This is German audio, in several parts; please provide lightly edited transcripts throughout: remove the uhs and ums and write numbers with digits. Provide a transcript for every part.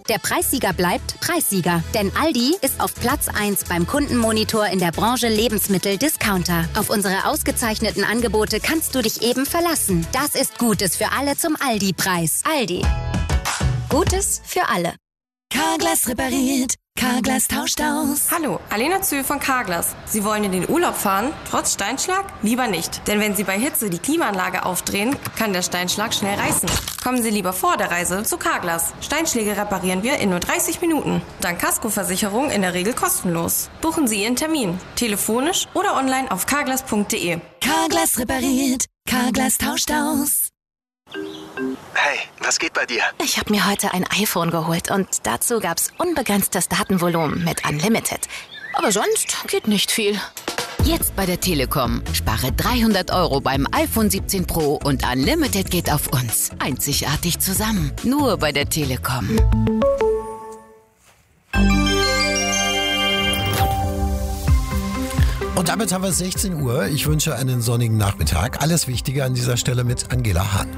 Der Preissieger bleibt Preissieger. Denn Aldi ist auf Platz 1 beim Kundenmonitor in der Branche Lebensmittel-Discounter. Auf unsere ausgezeichneten Angebote kannst du dich eben verlassen. Das ist Gutes für alle zum Aldi-Preis. Aldi. Gutes für alle. Carglass repariert. Carglass tauscht aus. Hallo, Alena Zühl von Carglass. Sie wollen in den Urlaub fahren, trotz Steinschlag? Lieber nicht. Denn wenn Sie bei Hitze die Klimaanlage aufdrehen, kann der Steinschlag schnell reißen. Kommen Sie lieber vor der Reise zu Carglass. Steinschläge reparieren wir in nur 30 Minuten. Dank Kaskoversicherung in der Regel kostenlos. Buchen Sie Ihren Termin. Telefonisch oder online auf carglass.de. Carglass repariert. Carglass tauscht aus. Hey, was geht bei dir? Ich habe mir heute ein iPhone geholt und dazu gab's unbegrenztes Datenvolumen mit Unlimited. Aber sonst geht nicht viel. Jetzt bei der Telekom. Spare 300 € beim iPhone 17 Pro und Unlimited geht auf uns. Einzigartig zusammen. Nur bei der Telekom. Und damit haben wir 16 Uhr. Ich wünsche einen sonnigen Nachmittag. Alles Wichtige an dieser Stelle mit Angela Hahn.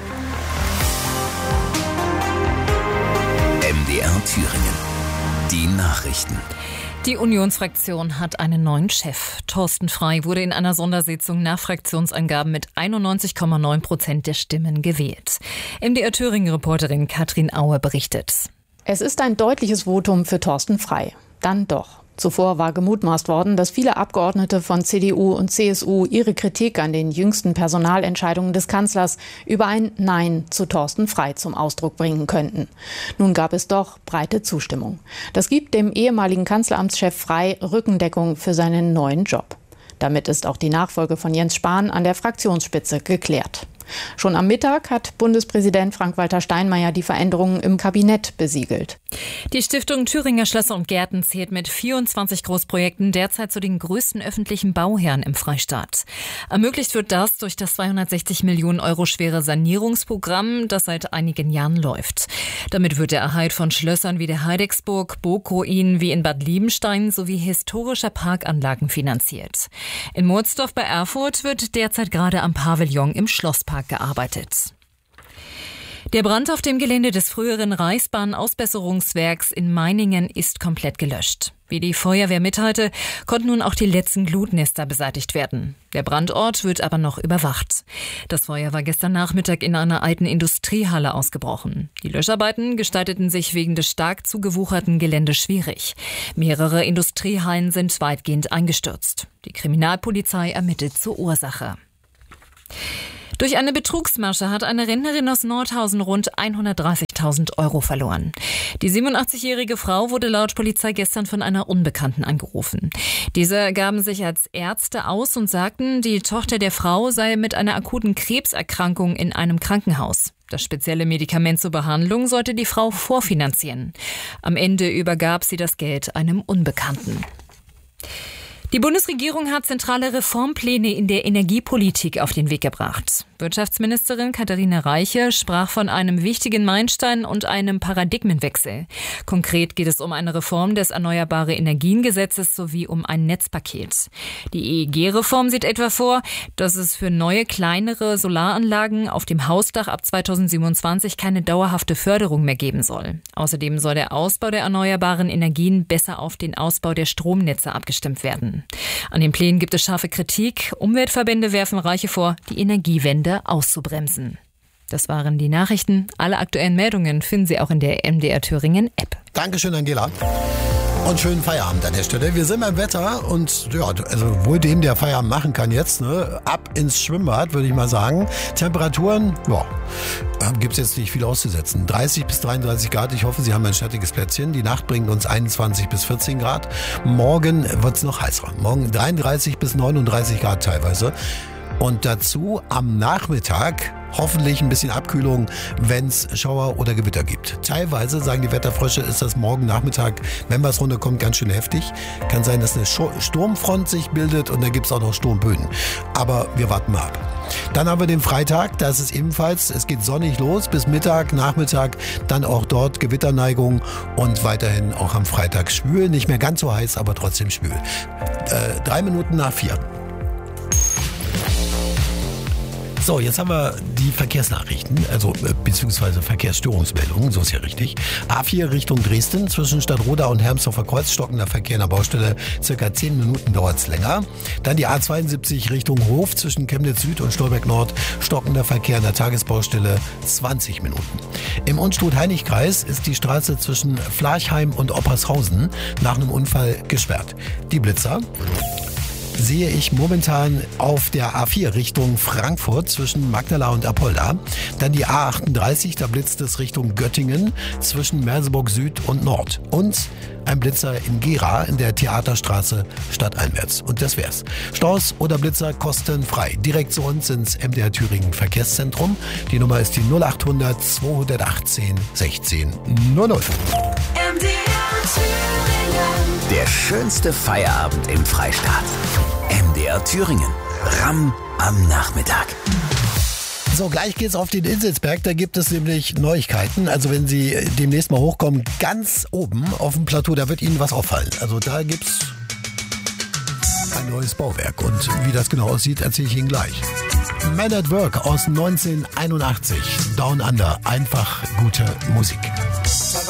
MDR Thüringen. Die Nachrichten. Die Unionsfraktion hat einen neuen Chef. Thorsten Frey wurde in einer Sondersitzung nach Fraktionsangaben mit 91,9% der Stimmen gewählt. MDR Thüringen-Reporterin Katrin Auer berichtet. Es ist ein deutliches Votum für Thorsten Frey. Dann doch. Zuvor war gemutmaßt worden, dass viele Abgeordnete von CDU und CSU ihre Kritik an den jüngsten Personalentscheidungen des Kanzlers über ein Nein zu Thorsten Frey zum Ausdruck bringen könnten. Nun gab es doch breite Zustimmung. Das gibt dem ehemaligen Kanzleramtschef Frey Rückendeckung für seinen neuen Job. Damit ist auch die Nachfolge von Jens Spahn an der Fraktionsspitze geklärt. Schon am Mittag hat Bundespräsident Frank-Walter Steinmeier die Veränderungen im Kabinett besiegelt. Die Stiftung Thüringer Schlösser und Gärten zählt mit 24 Großprojekten derzeit zu den größten öffentlichen Bauherren im Freistaat. Ermöglicht wird das durch das 260 Millionen € schwere Sanierungsprogramm, das seit einigen Jahren läuft. Damit wird der Erhalt von Schlössern wie der Heidecksburg, Burgruinen wie in Bad Liebenstein sowie historischer Parkanlagen finanziert. In Murzdorf bei Erfurt wird derzeit gerade am Pavillon im Schlosspark gearbeitet. Der Brand auf dem Gelände des früheren Reichsbahn-Ausbesserungswerks in Meiningen ist komplett gelöscht. Wie die Feuerwehr mitteilte, konnten nun auch die letzten Glutnester beseitigt werden. Der Brandort wird aber noch überwacht. Das Feuer war gestern Nachmittag in einer alten Industriehalle ausgebrochen. Die Löscharbeiten gestalteten sich wegen des stark zugewucherten Geländes schwierig. Mehrere Industriehallen sind weitgehend eingestürzt. Die Kriminalpolizei ermittelt zur Ursache. Durch eine Betrugsmasche hat eine Rentnerin aus Nordhausen rund 130.000 € verloren. Die 87-jährige Frau wurde laut Polizei gestern von einer Unbekannten angerufen. Diese gaben sich als Ärzte aus und sagten, die Tochter der Frau sei mit einer akuten Krebserkrankung in einem Krankenhaus. Das spezielle Medikament zur Behandlung sollte die Frau vorfinanzieren. Am Ende übergab sie das Geld einem Unbekannten. Die Bundesregierung hat zentrale Reformpläne in der Energiepolitik auf den Weg gebracht. Wirtschaftsministerin Katharina Reiche sprach von einem wichtigen Meilenstein und einem Paradigmenwechsel. Konkret geht es um eine Reform des Erneuerbare Energien-Gesetzes sowie um ein Netzpaket. Die EEG-Reform sieht etwa vor, dass es für neue, kleinere Solaranlagen auf dem Hausdach ab 2027 keine dauerhafte Förderung mehr geben soll. Außerdem soll der Ausbau der erneuerbaren Energien besser auf den Ausbau der Stromnetze abgestimmt werden. An den Plänen gibt es scharfe Kritik. Umweltverbände werfen Reiche vor, die Energiewende auszubremsen. Das waren die Nachrichten. Alle aktuellen Meldungen finden Sie auch in der MDR Thüringen App. Dankeschön, Angela. Und schönen Feierabend an der Stelle. Wir sind beim Wetter und ja, also wohl dem, der Feierabend machen kann jetzt, ne, ab ins Schwimmbad, würde ich mal sagen. Temperaturen, ja, gibt es jetzt nicht viel auszusetzen. 30 bis 33 Grad. Ich hoffe, Sie haben ein schattiges Plätzchen. Die Nacht bringt uns 21 bis 14 Grad. Morgen wird es noch heißer. Morgen 33 bis 39 Grad teilweise. Und dazu am Nachmittag hoffentlich ein bisschen Abkühlung, wenn es Schauer oder Gewitter gibt. Teilweise, sagen die Wetterfrösche, ist das morgen Nachmittag, wenn was runterkommt, ganz schön heftig. Kann sein, dass eine Sturmfront sich bildet und da gibt es auch noch Sturmböen. Aber wir warten mal ab. Dann haben wir den Freitag, da ist es ebenfalls, es geht sonnig los bis Mittag, Nachmittag, dann auch dort Gewitterneigung und weiterhin auch am Freitag schwül. Nicht mehr ganz so heiß, aber trotzdem schwül. 3 Minuten nach 4. So, jetzt haben wir die Verkehrsnachrichten, also beziehungsweise Verkehrsstörungsmeldungen, so ist ja richtig. A4 Richtung Dresden, zwischen Stadtroda und Hermsdorfer Kreuz, stockender Verkehr in der Baustelle, circa 10 Minuten dauert es länger. Dann die A72 Richtung Hof, zwischen Chemnitz Süd und Stolberg Nord, stockender Verkehr in der Tagesbaustelle, 20 Minuten. Im Unstrut-Heinig-Kreis ist die Straße zwischen Flarchheim und Oppershausen nach einem Unfall gesperrt. Die Blitzer sehe ich momentan auf der A4 Richtung Frankfurt zwischen Magdala und Apolda. Dann die A38, da blitzt es Richtung Göttingen zwischen Merseburg Süd und Nord. Und ein Blitzer in Gera in der Theaterstraße stadteinwärts. Und das wär's. Staus oder Blitzer kostenfrei. Direkt zu uns ins MDR Thüringen Verkehrszentrum. Die Nummer ist die 0800 218 16 00. Der schönste Feierabend im Freistaat. MDR Thüringen. Ramm am Nachmittag. So, gleich geht's auf den Inselsberg. Da gibt es nämlich Neuigkeiten. Also wenn Sie demnächst mal hochkommen, ganz oben auf dem Plateau, da wird Ihnen was auffallen. Also da gibt's ein neues Bauwerk. Und wie das genau aussieht, erzähle ich Ihnen gleich. Man at Work aus 1981. Down Under. Einfach gute Musik.